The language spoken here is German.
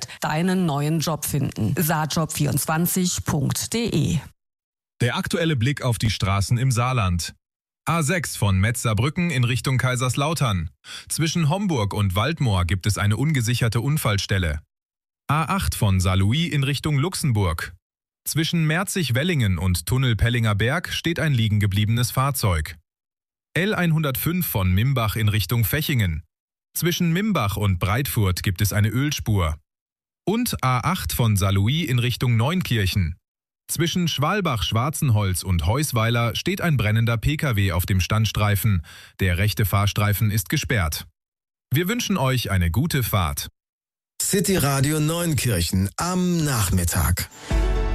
Zeit deinen neuen Job finden. saatjob24.de. Der aktuelle Blick auf die Straßen im Saarland. A6 von Metzerbrücken in Richtung Kaiserslautern. Zwischen Homburg und Waldmoor gibt es eine ungesicherte Unfallstelle. A8 von Saarlouis in Richtung Luxemburg. Zwischen Merzig-Wellingen und Tunnel Pellinger Berg steht ein liegen gebliebenes Fahrzeug. L105 von Mimbach in Richtung Fechingen. Zwischen Mimbach und Breitfurt gibt es eine Ölspur. Und A8 von Saarlouis in Richtung Neunkirchen. Zwischen Schwalbach-Schwarzenholz und Heusweiler steht ein brennender Pkw auf dem Standstreifen. Der rechte Fahrstreifen ist gesperrt. Wir wünschen euch eine gute Fahrt. City Radio Neunkirchen am Nachmittag.